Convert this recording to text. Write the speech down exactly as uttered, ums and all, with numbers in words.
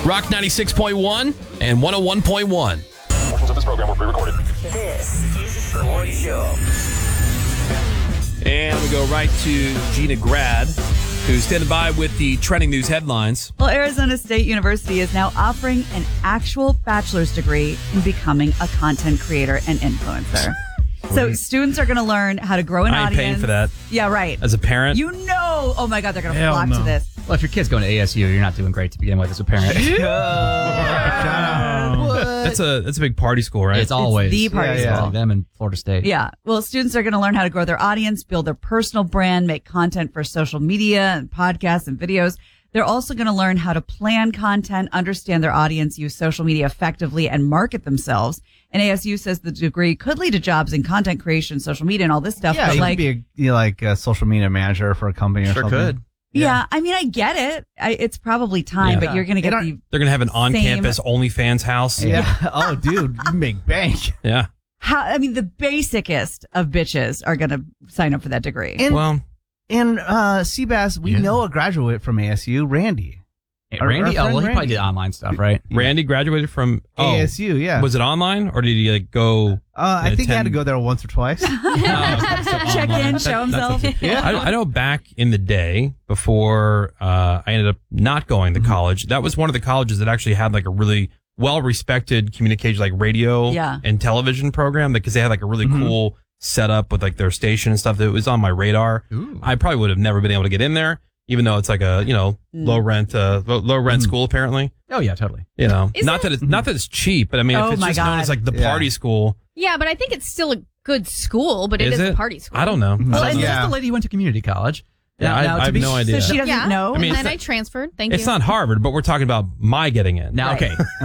Rock ninety-six point one and one oh one point one. Portions of this program were pre-recorded. This is the Morning Show. And we go right to Gina Grad, who's standing by with the trending news headlines. Well, Arizona State University is now offering an actual bachelor's degree in becoming a content creator and influencer. So students are going to learn how to grow an I ain't audience. paying for that. Yeah, right. As a parent. You know, oh my God, they're going to Hell flock no. to this. Well, if your kid's going to A S U, you're not doing great to begin with as a parent. That's a that's a big party school, right? It's always the party yeah, yeah. school. Them in Florida State. Yeah. Well, students are going to learn how to grow their audience, build their personal brand, make content for social media and podcasts and videos. They're also going to learn how to plan content, understand their audience, use social media effectively, and market themselves. And A S U says the degree could lead to jobs in content creation, social media, and all this stuff. Yeah, but you like, could be a, you know, like a social media manager for a company or Sure something. could. yeah. I mean, I get it. I, it's probably time, Yeah. but you're going to They get don't- the They're going to have an on-campus OnlyFans house. Yeah. Oh, dude, you make bank. Yeah. how. I mean, the basicest of bitches are going to sign up for that degree. And, Well, and uh, Seabass, we Yeah. know a graduate from A S U, Randy. Hey, Our- Randy? our Oh, well, he friend probably Randy. did online stuff, right? Randy graduated from oh, A S U, yeah. Was it online or did he like go? uh, I think he had to attend- go there once or twice. Check in, show himself. I, I know back in the day before uh, I ended up not going to college, that was one of the colleges that actually had like a really well-respected communication, like radio Yeah. and television program, because they had like a really cool setup with like their station and stuff that was on my radar. Ooh. I probably would have never been able to get in there, even though it's like a, you know, low rent, uh, low, low rent school apparently. Oh, yeah, totally. You know, Is not it? that it's not that it's cheap, but I mean, Oh if it's my just known God. as like the Yeah. party school, Yeah, but I think it's still a good school, but it is is, it a party school. I don't know. Well, I and don't know. Yeah. there's the lady who went to community college. Yeah, Now- I, now, I to have be- no idea. So she doesn't Yeah. know. I mean, and it's then not- I transferred. Thank It's you. not Harvard, but we're talking about my getting in. Now, Right. okay.